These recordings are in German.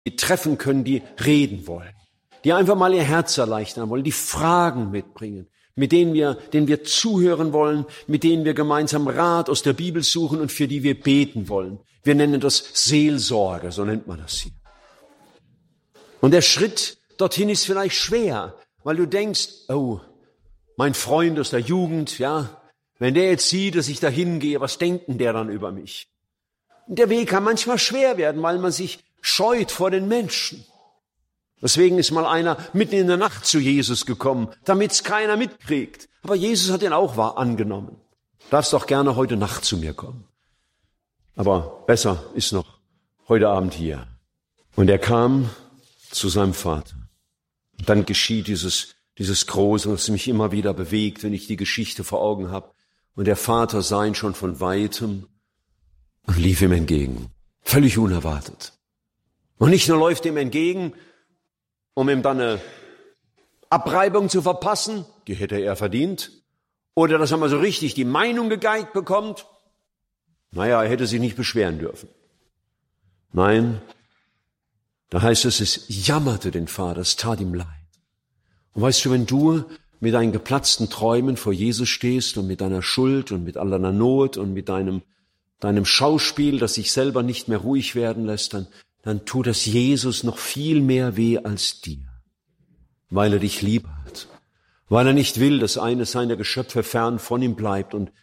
treffen können, die reden wollen, die einfach mal ihr Herz erleichtern wollen, die Fragen mitbringen, denen wir zuhören wollen, mit denen wir gemeinsam Rat aus der Bibel suchen und für die wir beten wollen. Wir nennen das Seelsorge, so nennt man das hier. Und der Schritt dorthin ist vielleicht schwer, weil du denkst, oh, mein Freund aus der Jugend, ja, wenn der jetzt sieht, dass ich da hingehe, was denkt denn der dann über mich? Und der Weg kann manchmal schwer werden, weil man sich scheut vor den Menschen. Deswegen ist mal einer mitten in der Nacht zu Jesus gekommen, damit es keiner mitkriegt. Aber Jesus hat ihn auch angenommen. Du darfst doch gerne heute Nacht zu mir kommen. Aber besser ist noch heute Abend hier. Und er kam zu seinem Vater. Und dann geschieht dieses Große, was mich immer wieder bewegt, wenn ich die Geschichte vor Augen habe. Und der Vater sah ihn schon von Weitem und lief ihm entgegen. Völlig unerwartet. Und nicht nur läuft ihm entgegen, um ihm dann eine Abreibung zu verpassen, die hätte er verdient, oder dass er mal so richtig die Meinung gegeigt bekommt. Naja, er hätte sich nicht beschweren dürfen. Nein, da heißt es jammerte den Vater, es tat ihm leid. Und weißt du, wenn du mit deinen geplatzten Träumen vor Jesus stehst und mit deiner Schuld und mit all deiner Not und mit deinem Schauspiel, das sich selber nicht mehr ruhig werden lässt, dann tut das Jesus noch viel mehr weh als dir, weil er dich lieb hat, weil er nicht will, dass eines seiner Geschöpfe fern von ihm bleibt und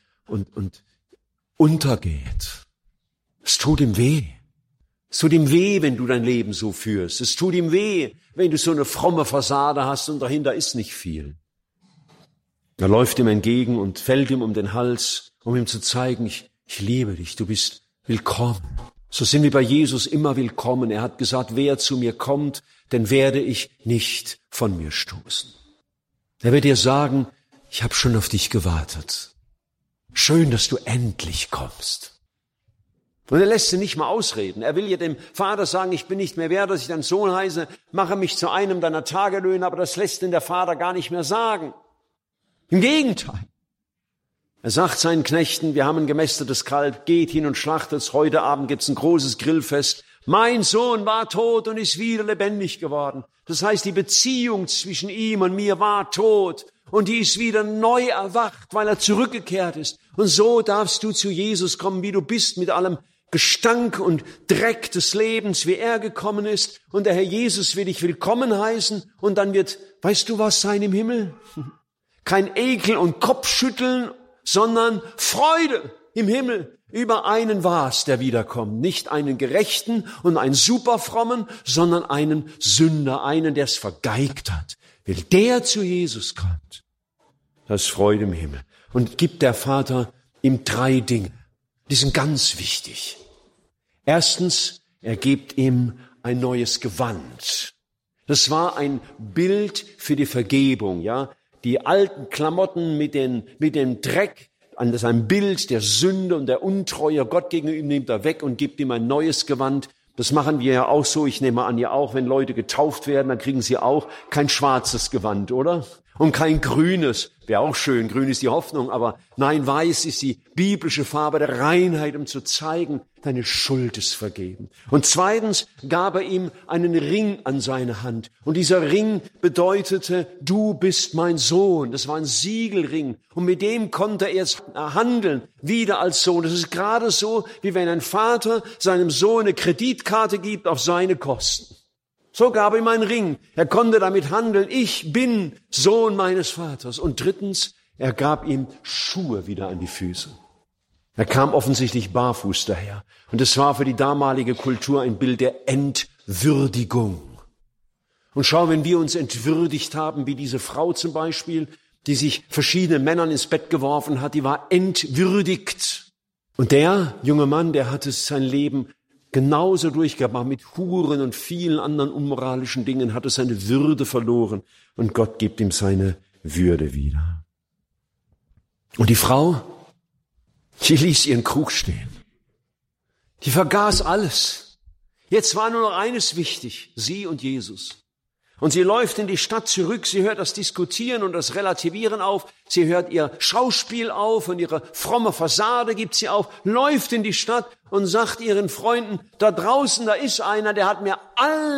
untergeht. Es tut ihm weh. Es tut ihm weh, wenn du dein Leben so führst. Es tut ihm weh, wenn du so eine fromme Fassade hast und dahinter ist nicht viel. Er läuft ihm entgegen und fällt ihm um den Hals, um ihm zu zeigen, ich liebe dich, du bist willkommen. So sind wir bei Jesus immer willkommen. Er hat gesagt, wer zu mir kommt, den werde ich nicht von mir stoßen. Er wird dir sagen, ich habe schon auf dich gewartet. Schön, dass du endlich kommst. Und er lässt sie nicht mal ausreden. Er will ja dem Vater sagen, ich bin nicht mehr wert, dass ich dein Sohn heiße, mache mich zu einem deiner Tagelöhne, aber das lässt ihn der Vater gar nicht mehr sagen. Im Gegenteil. Er sagt seinen Knechten, wir haben ein gemästetes Kalb, geht hin und schlachtet es. Heute Abend gibt's ein großes Grillfest. Mein Sohn war tot und ist wieder lebendig geworden. Das heißt, die Beziehung zwischen ihm und mir war tot und die ist wieder neu erwacht, weil er zurückgekehrt ist. Und so darfst du zu Jesus kommen, wie du bist, mit allem Gestank und Dreck des Lebens, wie er gekommen ist. Und der Herr Jesus will dich willkommen heißen und dann wird, weißt du was sein im Himmel? Kein Ekel und Kopfschütteln, sondern Freude im Himmel über einen war's, der wiederkommt. Nicht einen Gerechten und einen Superfrommen, sondern einen Sünder, einen, der es vergeigt hat. Will der zu Jesus kommt, das ist Freude im Himmel. Und gibt der Vater ihm 3 Dinge. Die sind ganz wichtig. Erstens, er gibt ihm ein neues Gewand. Das war ein Bild für die Vergebung, ja. Die alten Klamotten mit dem Dreck, das ist ein Bild der Sünde und der Untreue. Gott gegenüber nimmt er weg und gibt ihm ein neues Gewand. Das machen wir ja auch so. Ich nehme an, ja auch, wenn Leute getauft werden, dann kriegen sie auch kein schwarzes Gewand, oder? Und kein grünes. Wäre auch schön. Grün ist die Hoffnung. Aber nein, weiß ist die biblische Farbe der Reinheit, um zu zeigen, deine Schuld ist vergeben. Und zweitens gab er ihm einen Ring an seine Hand. Und dieser Ring bedeutete, du bist mein Sohn. Das war ein Siegelring. Und mit dem konnte er jetzt handeln, wieder als Sohn. Das ist gerade so, wie wenn ein Vater seinem Sohn eine Kreditkarte gibt auf seine Kosten. So gab ihm ein Ring. Er konnte damit handeln. Ich bin Sohn meines Vaters. Und drittens, er gab ihm Schuhe wieder an die Füße. Er kam offensichtlich barfuß daher. Und es war für die damalige Kultur ein Bild der Entwürdigung. Und schau, wenn wir uns entwürdigt haben, wie diese Frau zum Beispiel, die sich verschiedenen Männern ins Bett geworfen hat, die war entwürdigt. Und der junge Mann, der hatte sein Leben genauso durchgemacht, mit Huren und vielen anderen unmoralischen Dingen, hatte seine Würde verloren. Und Gott gibt ihm seine Würde wieder. Und die Frau, die ließ ihren Krug stehen. Die vergaß alles. Jetzt war nur noch eines wichtig, sie und Jesus. Und sie läuft in die Stadt zurück, sie hört das Diskutieren und das Relativieren auf, sie hört ihr Schauspiel auf und ihre fromme Fassade gibt sie auf, läuft in die Stadt und sagt ihren Freunden, da draußen, da ist einer, der hat mir all